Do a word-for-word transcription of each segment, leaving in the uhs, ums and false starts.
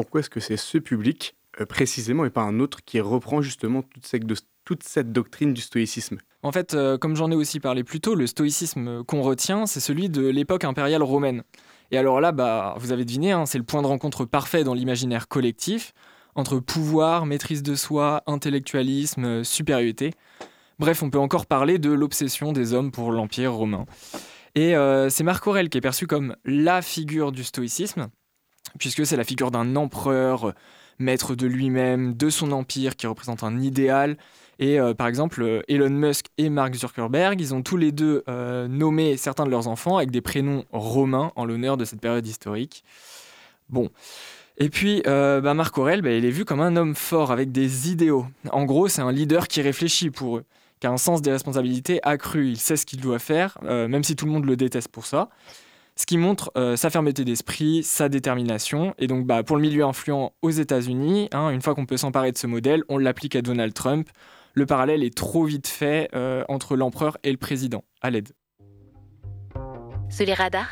pourquoi est-ce que c'est ce public, euh, précisément, et pas un autre, qui reprend justement toute cette, do- toute cette doctrine du stoïcisme. En fait, euh, comme j'en ai aussi parlé plus tôt, le stoïcisme qu'on retient, c'est celui de l'époque impériale romaine. Et alors là, bah, vous avez deviné, hein, c'est le point de rencontre parfait dans l'imaginaire collectif, entre pouvoir, maîtrise de soi, intellectualisme, euh, supériorité. Bref, on peut encore parler de l'obsession des hommes pour l'Empire romain. Et euh, c'est Marc Aurèle qui est perçu comme la figure du stoïcisme, puisque c'est la figure d'un empereur, maître de lui-même, de son empire, qui représente un idéal. Et euh, par exemple, euh, Elon Musk et Mark Zuckerberg, ils ont tous les deux euh, nommé certains de leurs enfants avec des prénoms romains en l'honneur de cette période historique. Bon. Et puis, euh, bah Marc Aurèle, bah, il est vu comme un homme fort avec des idéaux. En gros, c'est un leader qui réfléchit pour eux, qui a un sens des responsabilités accru. Il sait ce qu'il doit faire, euh, même si tout le monde le déteste pour ça. Ce qui montre euh, sa fermeté d'esprit, sa détermination. Et donc, bah, pour le milieu influent aux États-Unis, hein, une fois qu'on peut s'emparer de ce modèle, on l'applique à Donald Trump. Le parallèle est trop vite fait euh, entre l'empereur et le président. À l'aide. Sous les radars.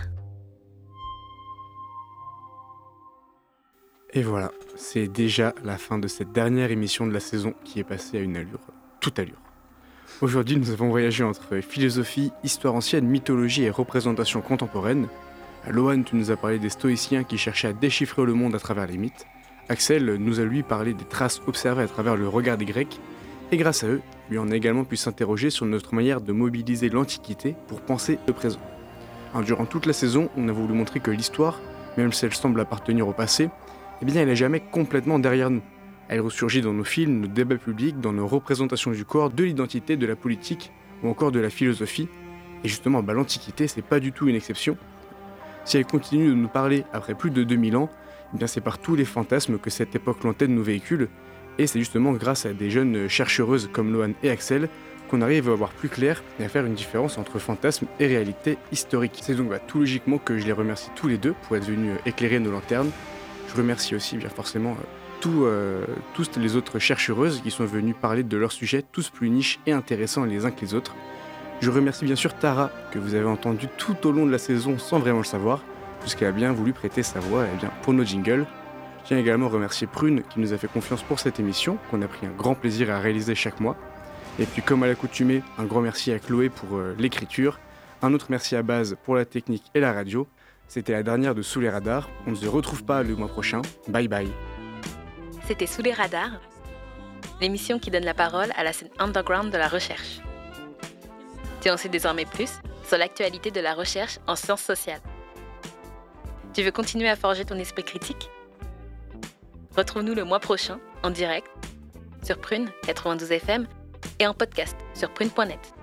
Et voilà, c'est déjà la fin de cette dernière émission de la saison qui est passée à une allure, toute allure. Aujourd'hui, nous avons voyagé entre philosophie, histoire ancienne, mythologie et représentation contemporaine. Lohan, tu nous as parlé des stoïciens qui cherchaient à déchiffrer le monde à travers les mythes. Axel nous a lui parlé des traces observées à travers le regard des Grecs. Et grâce à eux, lui on a également pu s'interroger sur notre manière de mobiliser l'Antiquité pour penser le présent. Alors, durant toute la saison, on a voulu montrer que l'histoire, même si elle semble appartenir au passé, eh bien elle n'est jamais complètement derrière nous. Elle ressurgit dans nos films, nos débats publics, dans nos représentations du corps, de l'identité, de la politique ou encore de la philosophie. Et justement, bah, l'Antiquité, c'est pas du tout une exception. Si elle continue de nous parler après plus de deux mille ans, eh bien c'est par tous les fantasmes que cette époque lointaine nous véhicule. Et c'est justement grâce à des jeunes chercheuses comme Lohan et Axel qu'on arrive à voir plus clair et à faire une différence entre fantasme et réalité historique. C'est donc bah, tout logiquement que je les remercie tous les deux pour être venus éclairer nos lanternes. Je remercie aussi bien forcément euh, tout, euh, tous les autres chercheuses qui sont venues parler de leur sujet, tous plus niches et intéressants les uns que les autres. Je remercie bien sûr Tara, que vous avez entendu tout au long de la saison sans vraiment le savoir, puisqu'elle a bien voulu prêter sa voix eh bien, pour nos jingles. Je tiens également à remercier Prune qui nous a fait confiance pour cette émission, qu'on a pris un grand plaisir à réaliser chaque mois. Et puis comme à l'accoutumée, un grand merci à Chloé pour euh, l'écriture, un autre merci à Baz pour la technique et la radio. C'était la dernière de Sous les radars, on ne se retrouve pas le mois prochain, bye bye. C'était Sous les radars, l'émission qui donne la parole à la scène underground de la recherche. Tu en sais désormais plus sur l'actualité de la recherche en sciences sociales. Tu veux continuer à forger ton esprit critique ? Retrouve-nous le mois prochain, en direct, sur Prune quatre-vingt-douze F M et en podcast sur prune point net.